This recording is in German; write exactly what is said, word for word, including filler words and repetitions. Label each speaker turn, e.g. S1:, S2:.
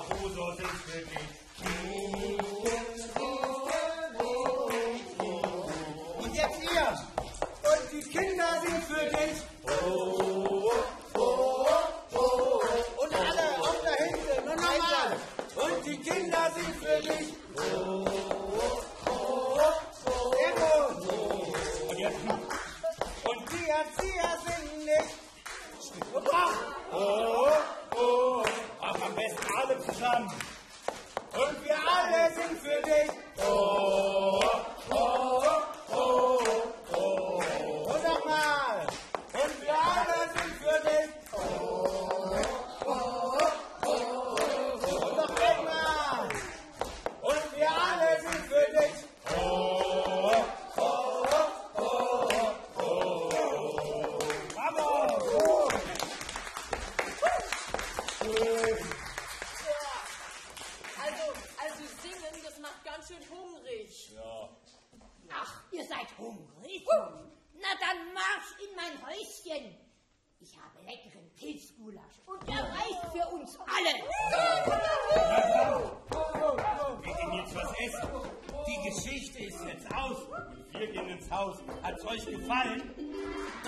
S1: Usos ist für dich.
S2: Und jetzt ihr. Und die Kinder sind für dich. Und alle auch da hinten. Und nochmal. Und die Kinder sind für dich. Sehr gut.
S1: Und jetzt noch.
S2: Und die Erzieher singen nicht. Und ach.
S1: Oh, oh, ach, am besten alle zusammen.
S2: Und wir alle sind für dich.
S1: Oh, oh, oh, oh.
S2: Und nochmal. Und wir alle sind für dich. Und noch einmal. Und wir alle sind für dich.
S3: Also, also singen, das macht ganz schön hungrig.
S4: Ach, ihr seid hungrig? Na dann marsch in mein Häuschen. Ich habe leckeren Pilzgulasch und der reicht für uns alle.
S1: Wir gehen jetzt was essen. Die Geschichte ist jetzt aus. Und wir gehen ins Haus. Hat's euch gefallen?